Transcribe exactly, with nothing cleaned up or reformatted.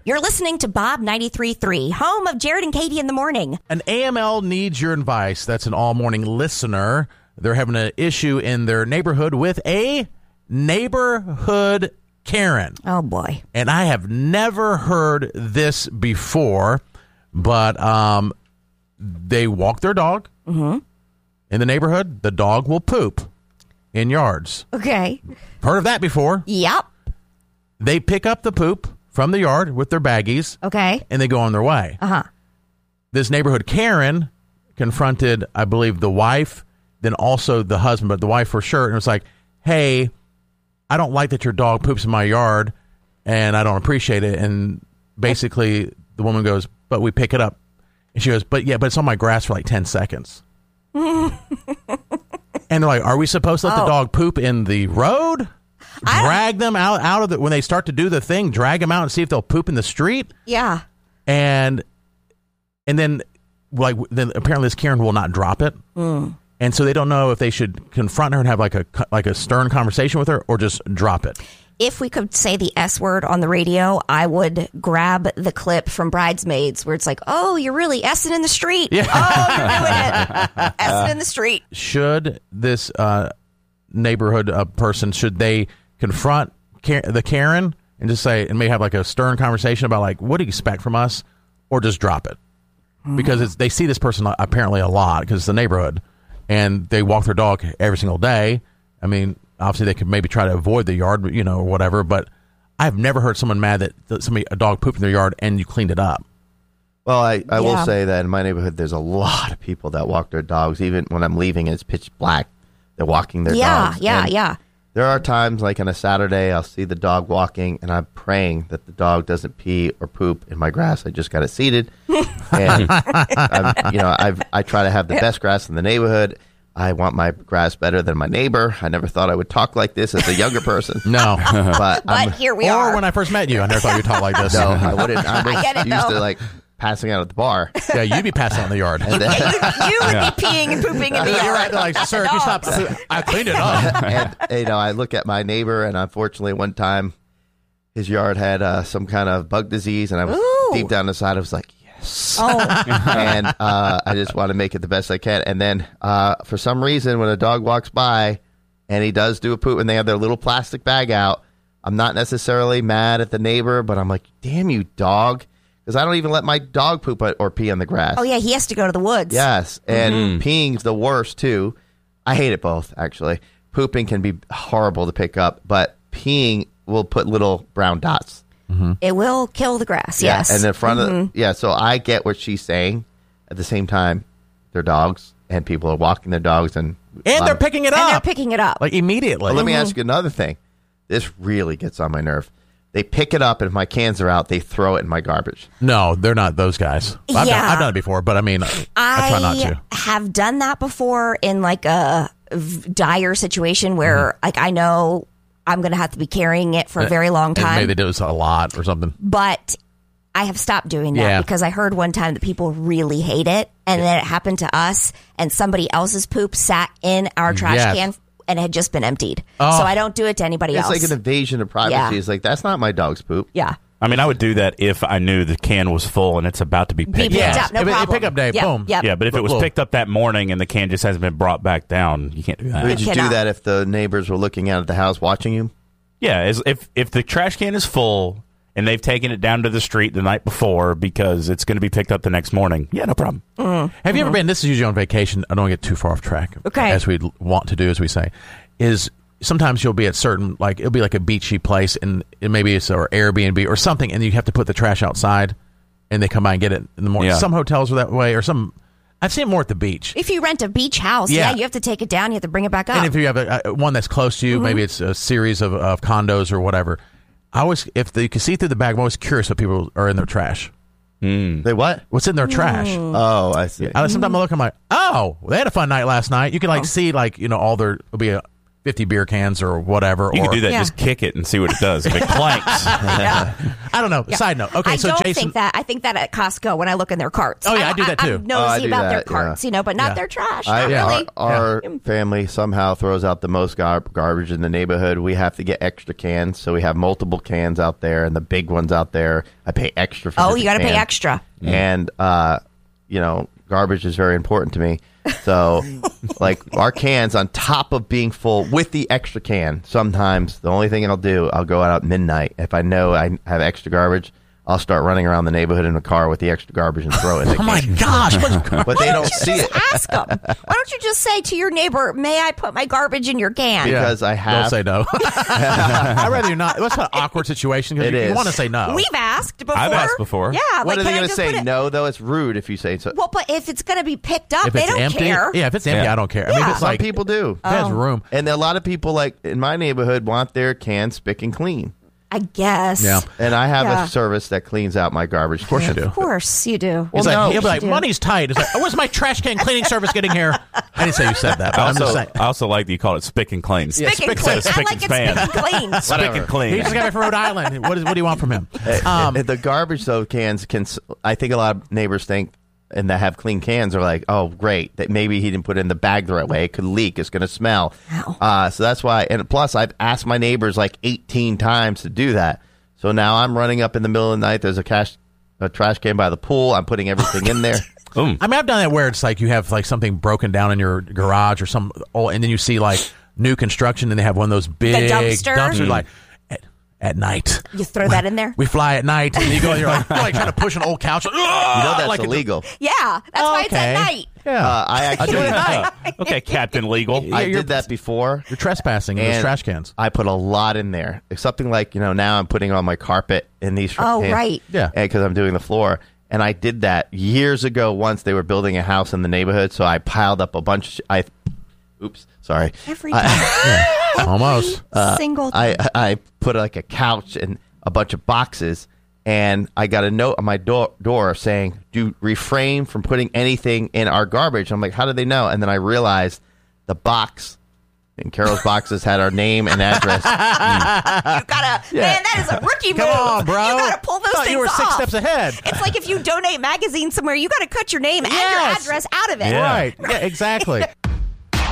You're listening to Bob ninety-three point three, home of Jared and Katie in the morning. An A M L needs your advice. That's an all-morning listener. They're having an issue in their neighborhood with a neighborhood Karen. Oh, boy. And I have never heard this before, but um, they walk their dog mm-hmm. in the neighborhood. The dog will poop in yards. Okay. Heard of that before? Yep. They pick up the poop from the yard with their baggies. Okay. And they go on their way. Uh-huh. This neighborhood Karen confronted, I believe, the wife, then also the husband, but the wife for sure. And it was like, hey, I don't like that your dog poops in my yard, and I don't appreciate it. And basically, the woman goes, but we pick it up. And she goes, but yeah, but it's on my grass for like ten seconds. And they're like, are we supposed to let oh. the dog poop in the road? Drag them out, out of the, when they start to do the thing, drag them out and see if they'll poop in the street? Yeah. And, and then, like, then apparently this Karen will not drop it. Mm. And so they don't know if they should confront her and have like a like a stern conversation with her or just drop it. If we could say the S word on the radio, I would grab the clip from Bridesmaids where it's like, oh, you're really S'ing in the street. Yeah. Oh, you're doing it. S'ing in the street. Should this uh, neighborhood uh, person, should they confront Ka- the Karen and just say, and maybe have like a stern conversation about like, what do you expect from us? Or just drop it? Mm. Because it's, they see this person apparently a lot because it's the neighborhood. And they walk their dog every single day. I mean, obviously they could maybe try to avoid the yard, you know, or whatever. But I've never heard someone mad that, that somebody a dog pooped in their yard and you cleaned it up. Well, I, I yeah. will say that in my neighborhood, there's a lot of people that walk their dogs. Even when I'm leaving and it's pitch black, they're walking their yeah, dogs. Yeah, and yeah, yeah. There are times, like on a Saturday, I'll see the dog walking, and I'm praying that the dog doesn't pee or poop in my grass. I just got it seeded, and I'm, you know, I've I try to have the best grass in the neighborhood. I want my grass better than my neighbor. I never thought I would talk like this as a younger person. No, but but I'm, here we or are. Or when I first met you, I never thought you'd talk like this. No, I wouldn't. I was I get it, used though. to like passing out at the bar. Yeah, you'd be passing out in the yard. And then, you, you would Yeah. be peeing and pooping in the yard. You're right. They're like, not sir, the can you stop? dogs. I cleaned it up. and you know, I look at my neighbor, and unfortunately, one time his yard had uh, some kind of bug disease, and I was Ooh. deep down inside. I was like, yes. Oh, and uh, I just want to make it the best I can. And then, uh, for some reason, when a dog walks by and he does do a poop, and they have their little plastic bag out, I'm not necessarily mad at the neighbor, but I'm like, damn you, dog. Because I don't even let my dog poop or pee on the grass. oh yeah, he has to go to the woods. Yes, and Mm-hmm. peeing's the worst, too. I hate it both, actually. Pooping can be horrible to pick up, but peeing will put little brown dots. It will kill the grass, Yeah, yes. and in front Mhm. of yeah, so I get what she's saying. At the same time, they're dogs, and people are walking their dogs, and And they're um, picking it And they're up. picking it up. Like immediately. Well, let me ask you another thing. This really gets on my nerve. They pick it up, and if my cans are out, they throw it in my garbage. No, they're not those guys. I've, done, Yeah. I've done it before, but I mean, I, I try not to. have done that before in like a v- dire situation where Mm-hmm. like I know I'm going to have to be carrying it for a very long And time. maybe they do this a lot or something. But I have stopped doing that Yeah. because I heard one time that people really hate it. And then it happened to us and somebody else's poop sat in our trash Yes. can and it had just been emptied. Oh. So I don't do it to anybody It's else. like an invasion of privacy. Yeah. It's like, that's not my dog's poop. yeah. I mean, I would do that if I knew the can was full and it's about to be Be picked picked up. up, no If it- problem. pick up day, Yep, boom. Yep. Yeah, but if it was Look. picked up that morning and the can just hasn't been brought back down, you can't do that. Would you do cannot. that if the neighbors were looking out at the house watching you? Yeah, as, if if the trash can is full and they've taken it down to the street the night before because it's going to be picked up the next morning, yeah, no problem. Have you ever been, this is usually on vacation, I don't get too far off track, Okay. as we want to do, as we say, is sometimes you'll be at certain, like, it'll be like a beachy place, and it maybe it's or Airbnb or something, and you have to put the trash outside, and they come by and get it in the morning. Yeah. Some hotels are that way, or some, I've seen it more at the beach. If you rent a beach house, yeah. Yeah. you have to take it down. You have to bring it back up. And if you have a, a, one that's close to you, maybe it's a series of, of condos or whatever, I always, if the, you can see through the bag, I'm always curious what people are in their trash. They what? What's in their trash? Oh, I see. I, sometimes I look, I'm like, oh, well, they had a fun night last night. You can like see like, you know, all their, it'll be a fifty beer cans or whatever. You or, can do that. Yeah. Just kick it and see what it does. If it clanks. I don't know. Yeah. Side note. Okay, I so don't Jason. think that. I think that at Costco when I look in their carts. Oh, yeah, I do that, too. I'm nosy Oh, I do about their that, yeah. carts, you know, but not Yeah. their trash. I, not really. Our, our family somehow throws out the most gar- garbage in the neighborhood. We have to get extra cans, so we have multiple cans out there, and the big ones out there. I pay extra for. Oh, every you got to pay can. extra. And uh, you know, garbage is very important to me. So, like our cans, on top of being full with the extra can, sometimes the only thing I'll do, I'll go out at midnight if I know I have extra garbage. I'll start running around the neighborhood in a car with the extra garbage and throw it in the Oh my can. gosh! But they don't see it Ask them. Why don't you just say to your neighbor, "May I put my garbage in your can?" because I They'll have. say no. I'd rather you not. That's an awkward situation because It you, you is. want to say no. We've asked before. I've asked before. Yeah. What like, are they can I going to just say? put it- No, though it's rude if you say so. Well, but if it's going to be picked up, if they it's don't empty, care. yeah. If it's empty, Yeah. I don't care. I mean, if Yeah. it's Some like people do. if it has room. And a lot of people, like in my neighborhood, want their cans spick and clean. I guess. Yeah. And I have Yeah. a service that cleans out my garbage. Of course you do. Of course you do. He's Well, like, no. he'll be like, You do. money's tight. It's like, oh, where's my trash can cleaning service getting here? I didn't say you said that, but I I'm just also, saying. I also like that you call it spick and clean. Yeah, Spick and spick- clean. spick I and like it span. spick and clean. Spick and clean. He just got me from Rhode Island. What, is, what do you want from him? Um, the garbage though cans can. s- I think a lot of neighbors think, and that have clean cans are like, oh, great, that maybe he didn't put it in the bag the right way. It could leak. It's going to smell. Uh, so that's why. And plus, I've asked my neighbors like eighteen times to do that. So now I'm running up in the middle of the night. There's a cash, a trash can by the pool. I'm putting everything in there. Boom. I mean, I've done that where it's like you have like something broken down in your garage or some, oh, and then you see like new construction and they have one of those big dumpster? dumpsters like at, at night. You throw that in there? We fly at night and you go and you're like, you're like trying to push an old couch. You You know that's like illegal. Yeah. That's why it's Okay. at night. Yeah. Uh, I actually do it at night. Okay, Captain Legal. I you're- did that before. You're trespassing in those And trash cans. I put a lot in there. It's something like, you know, now I'm putting on my carpet in these. Oh, and- right. Yeah. Because I'm doing the floor. And I did that years ago once they were building a house in the neighborhood. So I piled up a bunch. Of, I, oops, sorry. Every I- time. Almost. Single. I, I put like a couch and a bunch of boxes. And I got a note on my door, door saying, do refrain from putting anything in our garbage. I'm like, how did they know? And then I realized the box in Carol's boxes had our name and address. You gotta, man, that is a rookie Come move. on, bro. You gotta pull those Thought things you were off. six steps ahead. It's like if you donate magazines somewhere, you gotta cut your name and Yes. your address out of it. Yeah. Right. Yeah, exactly.